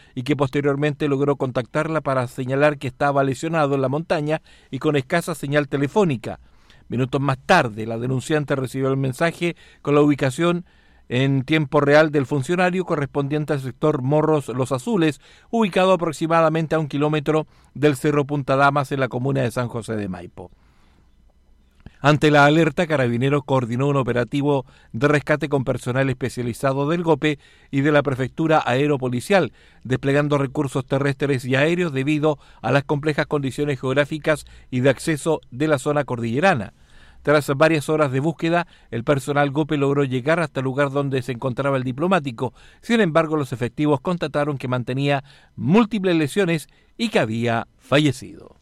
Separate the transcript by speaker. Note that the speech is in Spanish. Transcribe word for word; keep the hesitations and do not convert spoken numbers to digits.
Speaker 1: y que posteriormente logró contactarla para señalar que estaba lesionado en la montaña y con escasa señal telefónica. Minutos más tarde, la denunciante recibió el mensaje con la ubicación en tiempo real del funcionario correspondiente al sector Morros Los Azules, ubicado aproximadamente a un kilómetro del Cerro Punta Damas en la comuna de San José de Maipo. Ante la alerta, Carabineros coordinó un operativo de rescate con personal especializado del GOPE y de la Prefectura Aeropolicial, desplegando recursos terrestres y aéreos debido a las complejas condiciones geográficas y de acceso de la zona cordillerana. Tras varias horas de búsqueda, el personal GOPE logró llegar hasta el lugar donde se encontraba el diplomático. Sin embargo, los efectivos constataron que mantenía múltiples lesiones y que había fallecido.